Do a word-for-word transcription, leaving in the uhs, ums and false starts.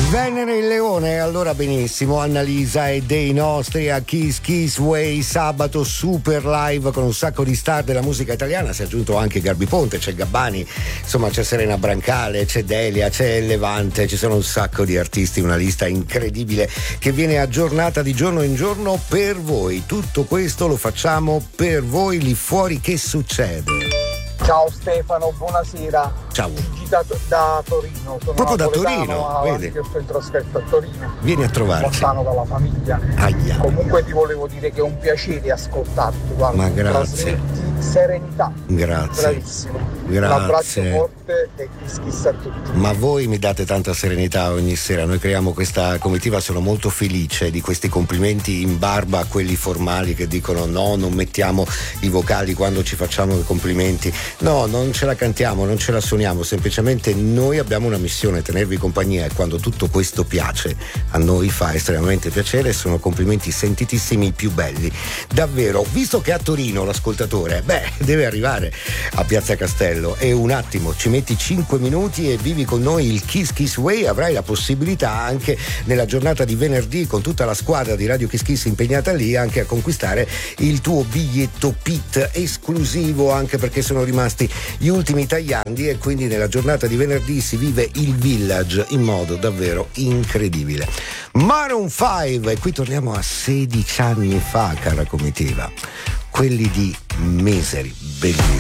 Venere il Leone, allora benissimo, Annalisa e dei nostri a Kiss Kiss Way, sabato super live con un sacco di star della musica italiana, si è aggiunto anche Garbi Ponte, c'è Gabbani, insomma c'è Serena Brancale, c'è Delia, c'è Levante, ci sono un sacco di artisti, una lista incredibile che viene aggiornata di giorno in giorno per voi. Tutto questo lo facciamo per voi lì fuori. Che succede? Ciao Stefano, buonasera. Ciao. Gigi da, da Torino. Sono Proprio da Torino, vedi? Io sto in trasferta a Torino. Vieni a trovarci. Lontano dalla famiglia. Aia. Comunque ti volevo dire che è un piacere ascoltarti. Guarda, ma grazie. Trasmetti serenità. Grazie. Bravissimo. Grazie. Un abbraccio forte e kiss kiss a tutti. Ma voi mi date tanta serenità ogni sera. Noi creiamo questa comitiva, sono molto felice di questi complimenti in barba a quelli formali che dicono no, non mettiamo i vocali quando ci facciamo i complimenti. No, non ce la cantiamo, non ce la suoniamo, semplicemente noi abbiamo una missione, tenervi compagnia, e quando tutto questo piace a noi fa estremamente piacere. Sono complimenti sentitissimi, i più belli, davvero. Visto che a Torino l'ascoltatore, beh, deve arrivare a Piazza Castello e un attimo, ci metti cinque minuti e vivi con noi il Kiss Kiss Way, avrai la possibilità anche nella giornata di venerdì con tutta la squadra di Radio Kiss Kiss impegnata lì anche a conquistare il tuo biglietto P I T esclusivo, anche perché sono rimasti gli ultimi tagliandi e quindi nella giornata di venerdì si vive il Village in modo davvero incredibile. Maroon cinque, e qui torniamo a sedici anni fa, cara comitiva, quelli di Misery, bellissimi.